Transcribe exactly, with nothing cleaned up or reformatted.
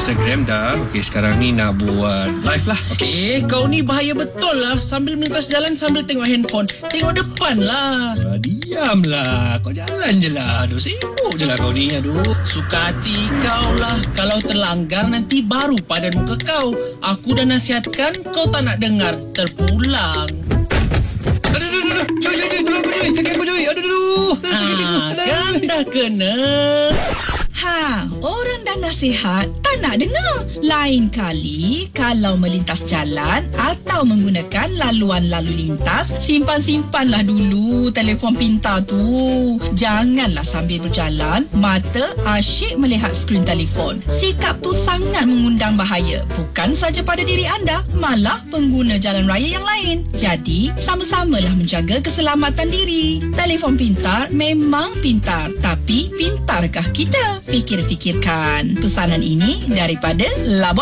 Instagram dah. Okey, sekarang ni nak buat live lah. Okay. Eh, kau ni bahaya betul lah. Sambil melintas jalan, sambil tengok handphone. Tengok depan lah. Ah, diamlah. Kau jalan je lah. Aduh, sibuk je lah kau ni. Aduh. Suka hati kau lah. Kalau terlanggar, nanti baru padan muka kau. Aku dah nasihatkan, kau tak nak dengar. Terpulang. Aduh, aduh, aduh. Joy, Joy, Joy. Tolong aku, Joy. Kaki aku, Joy. Aduh, aduh, aduh. Ah, kan dah kena. Ha, orang dah nasihat tak nak dengar. Lain kali kalau melintas jalan atau menggunakan laluan lalu lintas, simpan-simpanlah dulu telefon pintar tu. Janganlah sambil berjalan mata asyik melihat skrin telefon. Sikap tu sangat mengundang bahaya, bukan saja pada diri anda, malah pengguna jalan raya yang lain. Jadi, sama-samalah menjaga keselamatan diri. Telefon pintar memang pintar, tapi pintarkah kita? Fikir-fikirkan. Pesanan ini daripada Labuan